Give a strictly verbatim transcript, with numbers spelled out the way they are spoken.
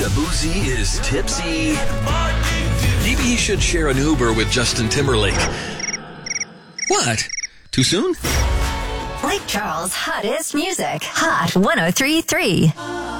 Boozy is tipsy. Maybe he should share an Uber with Justin Timberlake. What? Too soon? Lake Charles' hottest music. Hot one oh three point three.